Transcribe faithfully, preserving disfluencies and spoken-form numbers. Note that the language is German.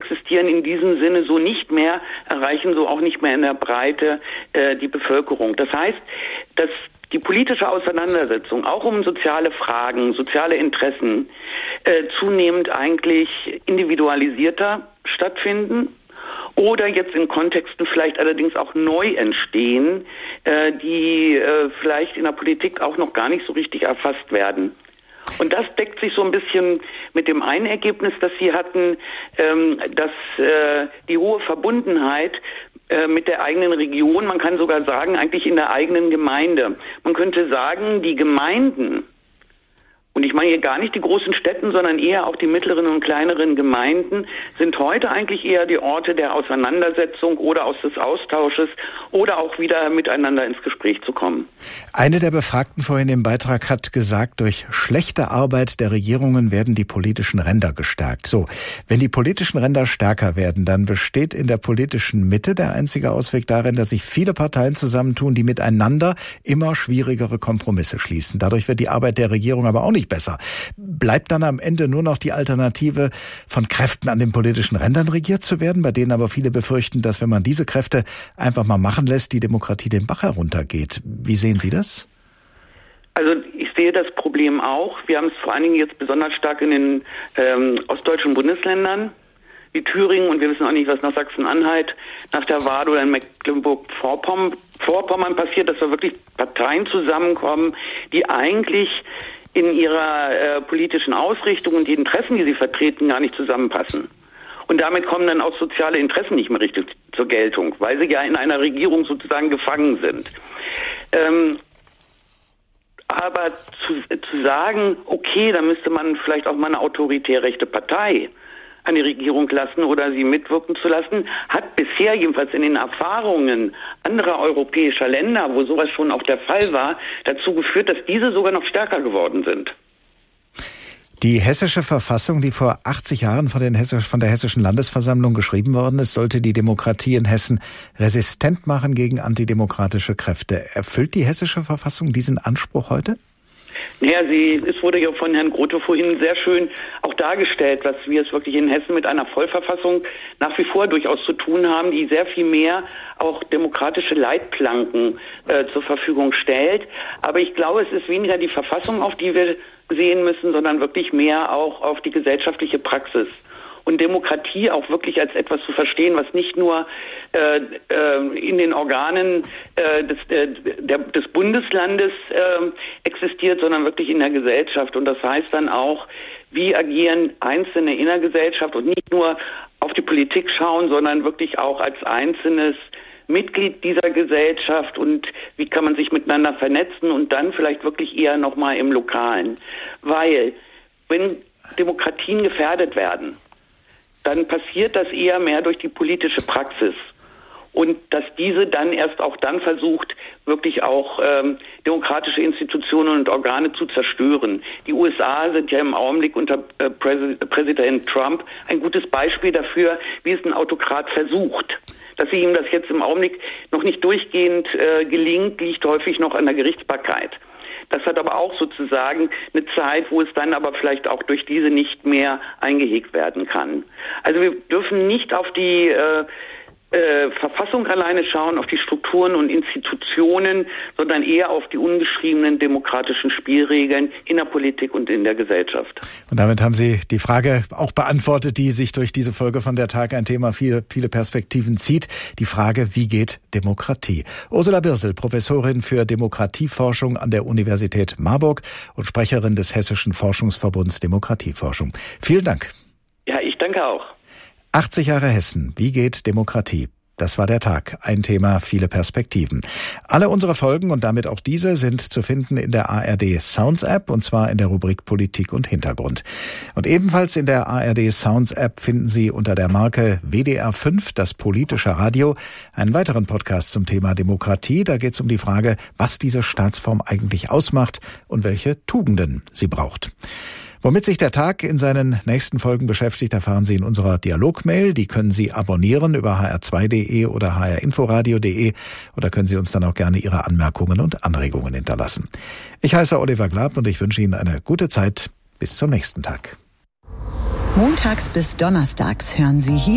existieren in diesem Sinne so nicht mehr, erreichen so auch nicht mehr in der Breite äh, die Bevölkerung. Das heißt, dass die politische Auseinandersetzung auch um soziale Fragen, soziale Interessen äh, zunehmend eigentlich individualisierter stattfinden oder jetzt in Kontexten vielleicht allerdings auch neu entstehen, äh, die äh, vielleicht in der Politik auch noch gar nicht so richtig erfasst werden. Und das deckt sich so ein bisschen mit dem einen Ergebnis, das Sie hatten, ähm, dass äh, die hohe Verbundenheit äh, mit der eigenen Region, man kann sogar sagen, eigentlich in der eigenen Gemeinde. Man könnte sagen, die Gemeinden, und ich meine hier gar nicht die großen Städten, sondern eher auch die mittleren und kleineren Gemeinden, sind heute eigentlich eher die Orte der Auseinandersetzung oder aus des Austausches oder auch wieder miteinander ins Gespräch zu kommen. Eine der Befragten vorhin im Beitrag hat gesagt, durch schlechte Arbeit der Regierungen werden die politischen Ränder gestärkt. So, wenn die politischen Ränder stärker werden, dann besteht in der politischen Mitte der einzige Ausweg darin, dass sich viele Parteien zusammentun, die miteinander immer schwierigere Kompromisse schließen. Dadurch wird die Arbeit der Regierung aber auch nicht besser. Bleibt dann am Ende nur noch die Alternative, von Kräften an den politischen Rändern regiert zu werden, bei denen aber viele befürchten, dass wenn man diese Kräfte einfach mal machen lässt, die Demokratie den Bach heruntergeht. Wie sehen Sie das? Also ich sehe das Problem auch. Wir haben es vor allen Dingen jetzt besonders stark in den ähm, ostdeutschen Bundesländern wie Thüringen, und wir wissen auch nicht, was nach Sachsen-Anhalt, nach der Wahl oder in Mecklenburg-Vorpommern Vorpommern passiert, dass da wirklich Parteien zusammenkommen, die eigentlich in ihrer äh, politischen Ausrichtung und die Interessen, die sie vertreten, gar nicht zusammenpassen. Und damit kommen dann auch soziale Interessen nicht mehr richtig zur Geltung, weil sie ja in einer Regierung sozusagen gefangen sind. Ähm, aber zu, zu sagen, okay, da müsste man vielleicht auch mal eine autoritär rechte Partei an die Regierung lassen oder sie mitwirken zu lassen, hat bisher jedenfalls in den Erfahrungen anderer europäischer Länder, wo sowas schon auch der Fall war, dazu geführt, dass diese sogar noch stärker geworden sind. Die hessische Verfassung, die vor achtzig Jahren von, den Hessisch, von der Hessischen Landesversammlung geschrieben worden ist, sollte die Demokratie in Hessen resistent machen gegen antidemokratische Kräfte. Erfüllt die hessische Verfassung diesen Anspruch heute? Naja, sie, es wurde ja von Herrn Grote vorhin sehr schön auch dargestellt, dass wir es wirklich in Hessen mit einer Vollverfassung nach wie vor durchaus zu tun haben, die sehr viel mehr auch demokratische Leitplanken äh, zur Verfügung stellt. Aber ich glaube, es ist weniger die Verfassung, auf die wir sehen müssen, sondern wirklich mehr auch auf die gesellschaftliche Praxis. Und Demokratie auch wirklich als etwas zu verstehen, was nicht nur äh, äh, in den Organen äh, des, äh, der, des Bundeslandes äh, existiert, sondern wirklich in der Gesellschaft. Und das heißt dann auch, wie agieren Einzelne in der Gesellschaft und nicht nur auf die Politik schauen, sondern wirklich auch als einzelnes Mitglied dieser Gesellschaft, und wie kann man sich miteinander vernetzen und dann vielleicht wirklich eher nochmal im Lokalen. Weil, wenn Demokratien gefährdet werden, dann passiert das eher mehr durch die politische Praxis. Und dass diese dann erst auch dann versucht, wirklich auch ähm, demokratische Institutionen und Organe zu zerstören. Die U S A sind ja im Augenblick unter äh, Präs- Präsident Trump ein gutes Beispiel dafür, wie es ein Autokrat versucht. Dass ihm das jetzt im Augenblick noch nicht durchgehend äh, gelingt, liegt häufig noch an der Gerichtsbarkeit. Das hat aber auch sozusagen eine Zeit, wo es dann aber vielleicht auch durch diese nicht mehr eingehegt werden kann. Also wir dürfen nicht auf die äh, äh, Verfassung alleine schauen, auf die Strukturen und Institutionen, sondern eher auf die ungeschriebenen demokratischen Spielregeln in der Politik und in der Gesellschaft. Und damit haben Sie die Frage auch beantwortet, die sich durch diese Folge von der Tag ein Thema viele, viele Perspektiven zieht. Die Frage, wie geht Demokratie? Ursula Birsel, Professorin für Demokratieforschung an der Universität Marburg und Sprecherin des Hessischen Forschungsverbunds Demokratieforschung. Vielen Dank. Ja, ich danke auch. achtzig Jahre Hessen. Wie geht Demokratie? Das war der Tag. Ein Thema, viele Perspektiven. Alle unsere Folgen und damit auch diese sind zu finden in der A R D Sounds App, und zwar in der Rubrik Politik und Hintergrund. Und ebenfalls in der A R D Sounds App finden Sie unter der Marke W D R fünf, das politische Radio, einen weiteren Podcast zum Thema Demokratie. Da geht es um die Frage, was diese Staatsform eigentlich ausmacht und welche Tugenden sie braucht. Womit sich der Tag in seinen nächsten Folgen beschäftigt, erfahren Sie in unserer Dialogmail. Die können Sie abonnieren über h r zwei punkt d e oder h r inforadio punkt d e, oder können Sie uns dann auch gerne Ihre Anmerkungen und Anregungen hinterlassen. Ich heiße Oliver Glab und ich wünsche Ihnen eine gute Zeit. Bis zum nächsten Tag. Montags bis donnerstags hören Sie hier